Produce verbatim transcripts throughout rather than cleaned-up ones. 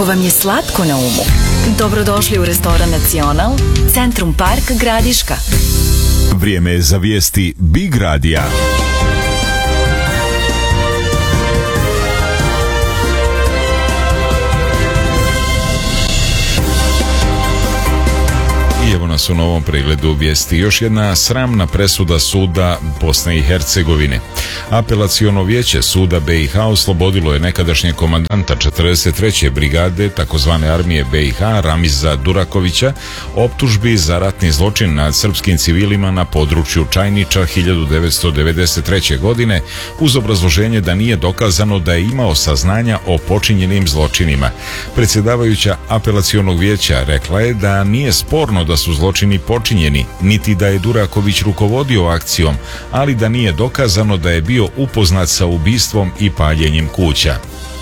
Ako vam je slatko na umu, dobrodošli u restoran Nacional, Centrum Park Gradiška. Vrijeme je za vijesti Big Radija. I evo nas u novom pregledu vijesti. Još jedna sramna presuda suda Bosne i Hercegovine. Apelaciono vijeće suda be i ha oslobodilo je nekadašnjeg komandanta četrdeset treće brigade takozvane armije be i ha Ramiza Durakovića optužbi za ratni zločin nad srpskim civilima na području Čajniča hiljadu devetsto devedeset treće. godine uz obrazloženje da nije dokazano da je imao saznanja o počinjenim zločinima. Predsjedavajuća apelacionog vijeća rekla je da nije sporno da su zločini počinjeni, niti da je Duraković rukovodio akcijom, ali da nije dokazano da je bio upoznat sa ubistvom i paljenjem kuća.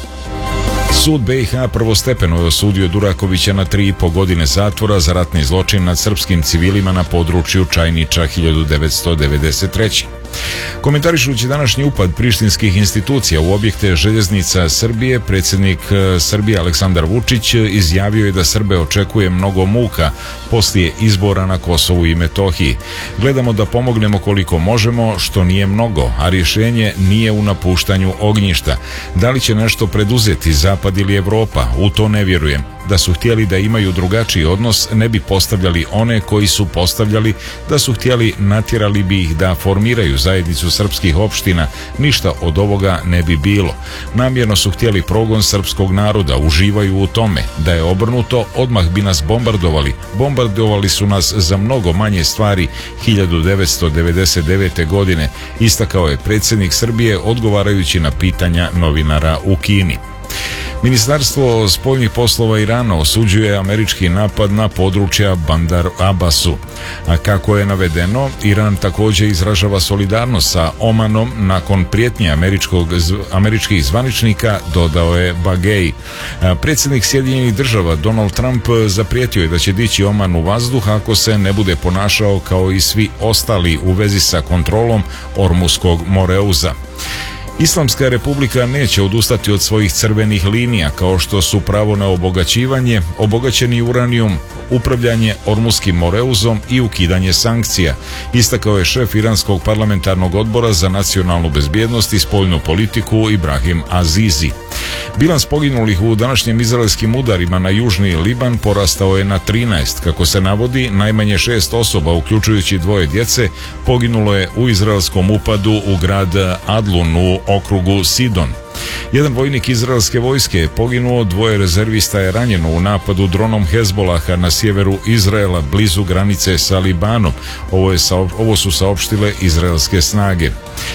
Sud be i ha prvostepeno je osudio Durakovića na tri i po godine zatvora za ratni zločin nad srpskim civilima na području Čajniča hiljadu devetsto devedeset treće. Komentarišući današnji upad prištinskih institucija u objekte željeznica Srbije, predsjednik Srbije Aleksandar Vučić izjavio je da Srbe očekuje mnogo muka poslije izbora na Kosovu i Metohiji. Gledamo da pomognemo koliko možemo, što nije mnogo, a rješenje nije u napuštanju ognjišta. Da li će nešto preduzeti Zapad ili Evropa? U to ne vjerujem. Da su htjeli da imaju drugačiji odnos, ne bi postavljali one koji su postavljali, da su htjeli natjerali bi ih da formiraju zajednicu srpskih opština, ništa od ovoga ne bi bilo. Namjerno su htjeli progon srpskog naroda, uživaju u tome. Da je obrnuto, odmah bi nas bombardovali. Bombardovali su nas za mnogo manje stvari hiljadu devetsto devedeset devete. godine, istakao je predsjednik Srbije odgovarajući na pitanja novinara u Kini. Ministarstvo spoljnih poslova Irana osuđuje američki napad na područja Bandar Abbasu. A kako je navedeno, Iran također izražava solidarnost sa Omanom nakon prijetnje američkog, američkih zvaničnika, dodao je Bagej. Predsjednik Sjedinjenih država Donald Trump zaprijetio je da će dići Oman u vazduh ako se ne bude ponašao kao i svi ostali u vezi sa kontrolom Ormuskog moreuza. Islamska republika neće odustati od svojih crvenih linija kao što su pravo na obogaćivanje, obogaćeni uranijum, upravljanje Ormuskim moreuzom i ukidanje sankcija, istakao je šef Iranskog parlamentarnog odbora za nacionalnu bezbjednost i spoljnu politiku Ibrahim Azizi. Bilans poginulih u današnjim izraelskim udarima na južni Liban porastao je na trinaest. Kako se navodi, najmanje šest osoba, uključujući dvoje djece, poginulo je u izraelskom upadu u grad Adlun u okrugu Sidon. Jedan vojnik izraelske vojske je poginuo, dvoje rezervista je ranjeno u napadu dronom Hezbolaha na sjeveru Izraela, blizu granice sa Libanom. Ovo, je, ovo su saopštile izraelske snage.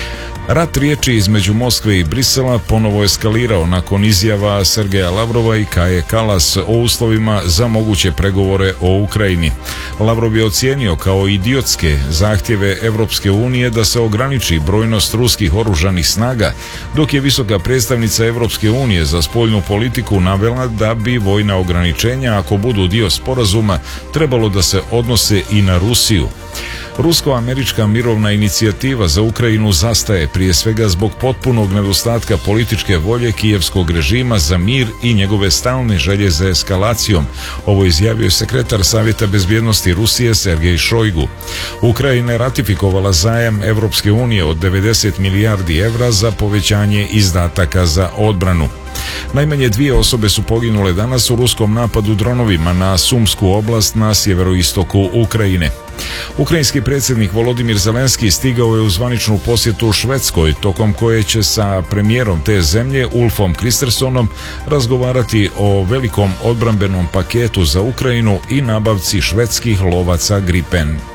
Rat riječi između Moskve i Brisela ponovo eskalirao nakon izjava Sergeja Lavrova i Kaje Kalas o uslovima za moguće pregovore o Ukrajini. Lavrov je ocijenio kao idiotske zahtjeve Europske unije da se ograniči brojnost ruskih oružanih snaga, dok je visoka predstavnica Europske unije za spoljnu politiku navela da bi vojna ograničenja, ako budu dio sporazuma, trebalo da se odnose i na Rusiju. Rusko-američka mirovna inicijativa za Ukrajinu zastaje prije svega zbog potpunog nedostatka političke volje kijevskog režima za mir i njegove stalne želje za eskalacijom. Ovo izjavio sekretar Savjeta bezbjednosti Rusije Sergej Šojgu. Ukrajina je ratifikovala zajam Europske unije od devedeset milijardi evra za povećanje izdataka za odbranu. Najmanje dvije osobe su poginule danas u ruskom napadu dronovima na Sumsku oblast na sjeveroistoku Ukrajine. Ukrajinski predsjednik Volodimir Zelenski stigao je u zvaničnu posjetu Švedskoj, tokom koje će sa premijerom te zemlje Ulfom Kristersonom razgovarati o velikom odbrambenom paketu za Ukrajinu i nabavci švedskih lovaca Gripen.